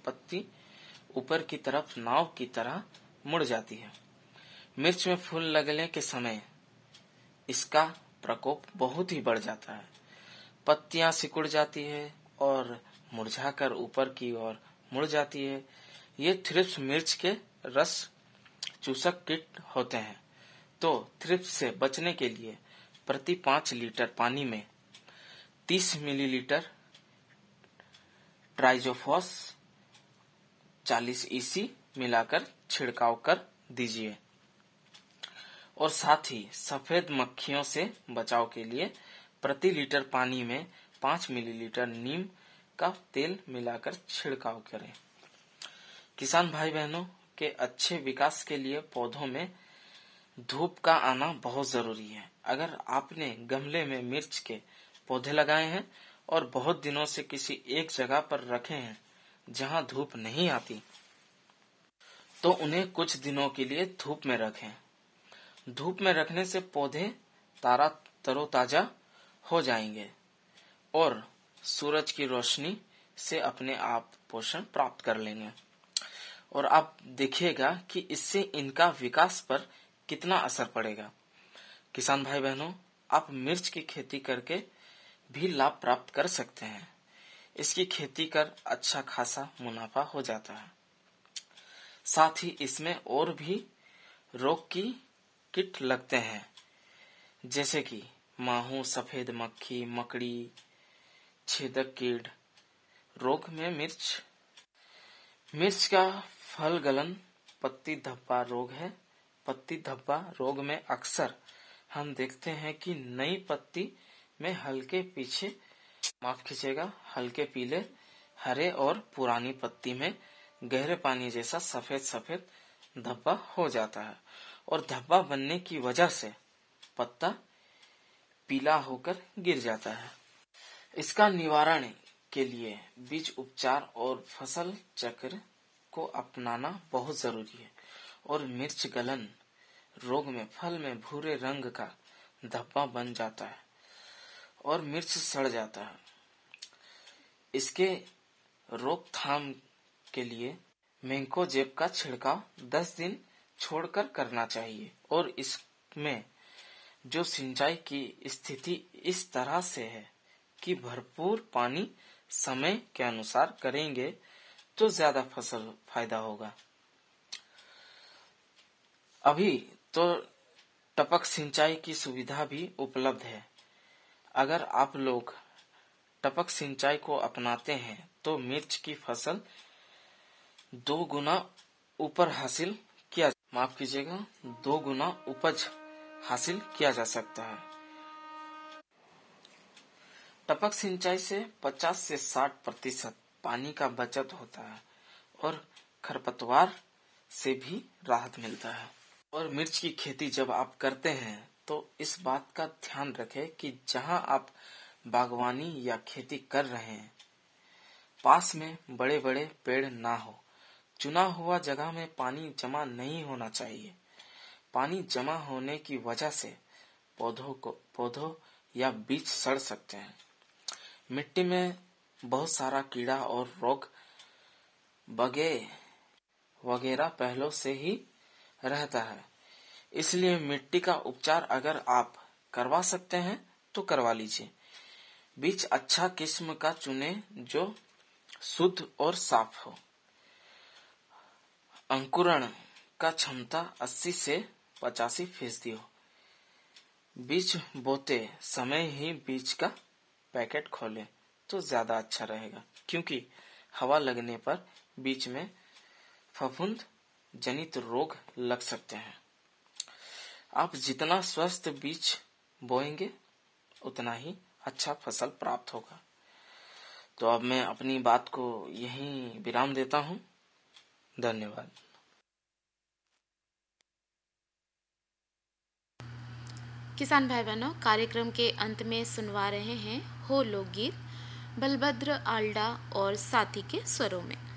पत्ती ऊपर की तरफ नाव की तरह मुड़ जाती है। मिर्च में फूल लगने के समय इसका प्रकोप बहुत ही बढ़ जाता है। पत्तियां सिकुड़ जाती है और मुरझाकर ऊपर की ओर मुड़ जाती है। ये थ्रिप्स मिर्च के रस चूसक कीट होते हैं। तो थ्रिप्स से बचने के लिए प्रति 5 लीटर पानी में 30 मिलीलीटर ट्राइजोफॉस 40 EC मिलाकर छिड़काव कर दीजिए। और साथ ही सफेद मक्खियों से बचाव के लिए प्रति लीटर पानी में 5 मिलीलीटर नीम का तेल मिलाकर छिड़काव करें। किसान भाई बहनों के अच्छे विकास के लिए पौधों में धूप का आना बहुत जरूरी है। अगर आपने गमले में मिर्च के पौधे लगाए हैं और बहुत दिनों से किसी एक जगह पर रखे हैं जहां धूप नहीं आती, तो उन्हें कुछ दिनों के लिए धूप में रखें। धूप में रखने से पौधे तरोताजा हो जाएंगे और सूरज की रोशनी से अपने आप पोषण प्राप्त कर लेंगे। और आप देखिएगा कि इससे इनका विकास पर कितना असर पड़ेगा। किसान भाई बहनों, आप मिर्च की खेती करके भी लाभ प्राप्त कर सकते हैं। इसकी खेती कर अच्छा खासा मुनाफा हो जाता है। साथ ही इसमें और भी रोग की कीट लगते हैं, जैसे कि माहू, सफेद मक्खी, मकड़ी, छेदक कीट रोग में मिर्च का फल गलन पत्ती धब्बा रोग है। पत्ती धब्बा रोग में अक्सर हम देखते हैं कि नई पत्ती में हल्के पीले, हरे और पुरानी पत्ती में गहरे पानी जैसा सफेद सफेद धब्बा हो जाता है। और धब्बा बनने की वजह से पत्ता पीला होकर गिर जाता है। इसका निवारण के लिए बीज उपचार और फसल चक्र को अपनाना बहुत जरूरी है। और मिर्च गलन रोग में फल में भूरे रंग का धब्बा बन जाता है और मिर्च सड़ जाता है। इसके रोकथाम के लिए मैंकोजेब का छिड़काव 10 दिन छोड़कर करना चाहिए। और इसमें जो सिंचाई की स्थिति इस तरह से है कि भरपूर पानी समय के अनुसार करेंगे तो ज्यादा फसल फायदा होगा। अभी तो टपक सिंचाई की सुविधा भी उपलब्ध है। अगर आप लोग टपक सिंचाई को अपनाते हैं तो मिर्च की फसल 2 गुना उपज हासिल किया जा सकता है। टपक सिंचाई से 50 से 60% पानी का बचत होता है और खरपतवार से भी राहत मिलता है। और मिर्च की खेती जब आप करते हैं तो इस बात का ध्यान रखें कि जहां आप बागवानी या खेती कर रहे हैं पास में बड़े बड़े पेड़ ना हो। चुना हुआ जगह में पानी जमा नहीं होना चाहिए। पानी जमा होने की वजह से पौधों या बीज सड़ सकते हैं। मिट्टी में बहुत सारा कीड़ा और रोग वगैरह पहले से ही रहता है। इसलिए मिट्टी का उपचार अगर आप करवा सकते हैं तो करवा लीजिए। बीज अच्छा किस्म का चुने जो शुद्ध और साफ हो। अंकुरण का क्षमता 80 से 85% हो। बीज बोते समय ही बीज का पैकेट खोलें तो ज्यादा अच्छा रहेगा, क्योंकि हवा लगने पर बीज में फफूंद जनित रोग लग सकते हैं। आप जितना स्वस्थ बीज बोएंगे उतना ही अच्छा फसल प्राप्त होगा। तो अब मैं अपनी बात को यहीं विराम देता हूँ। धन्यवाद। किसान भाई बहनों, कार्यक्रम के अंत में सुनवा रहे हैं हो लोकगीत बलभद्र आल्डा और साथी के स्वरों में।